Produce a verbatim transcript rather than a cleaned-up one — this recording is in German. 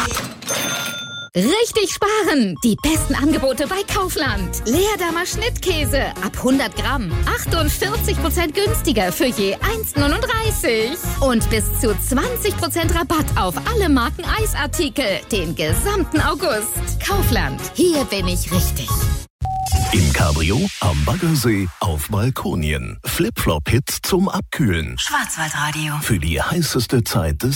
Richtig sparen! Die besten Angebote bei Kaufland. Leerdammer Schnittkäse ab hundert Gramm. achtundvierzig Prozent günstiger für je eins Komma neununddreißig. Und bis zu zwanzig Prozent Rabatt auf alle Marken Eisartikel. Den gesamten August. Kaufland. Hier bin ich richtig. Im Cabrio, am Baggersee, auf Balkonien. Flip-Flop-Hits zum Abkühlen. Schwarzwaldradio. Für die heißeste Zeit des